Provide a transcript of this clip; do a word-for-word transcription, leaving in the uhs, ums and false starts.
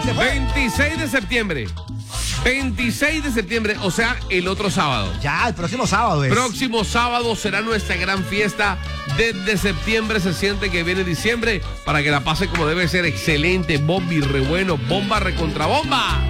se fue. veintiséis de septiembre. veintiséis de septiembre, o sea, el otro sábado. Ya, el próximo sábado es. Próximo sábado será nuestra gran fiesta. Desde septiembre se siente que viene diciembre para que la pase como debe ser. Excelente, bombi, re bueno, bomba, recontra bomba.